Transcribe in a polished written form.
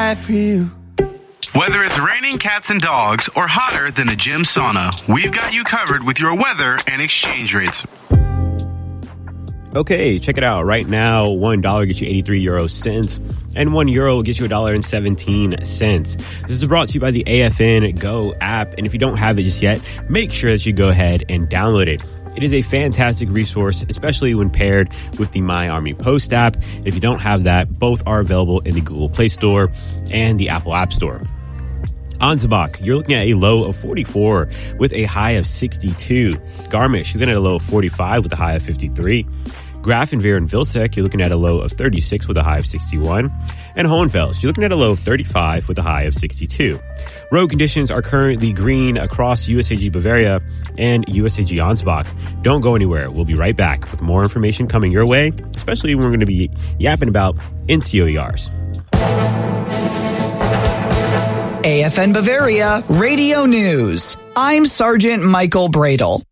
right for you. Whether it's raining cats and dogs or hotter than a gym sauna, we've got you covered with your weather and exchange rates. Okay, check it out. Right now, $1 gets you 83 euro cents, and €1 gets you $1.17. This is brought to you by the AFN Go app, and if you don't have it just yet, make sure that you go ahead and download it. It is a fantastic resource, especially when paired with the My Army Post app. If you don't have that, both are available in the Google Play Store and the Apple App Store. Ansbach, you're looking at a low of 44 with a high of 62. Garmisch, you're looking at a low of 45 with a high of 53. Grafenweer and Vilsek, you're looking at a low of 36 with a high of 61. And Hohenfels, you're looking at a low of 35 with a high of 62. Road conditions are currently green across USAG Bavaria and USAG Ansbach. Don't go anywhere. We'll be right back with more information coming your way, especially when we're going to be yapping about NCOERs. AFN Bavaria Radio News. I'm Sergeant Michael Bradle.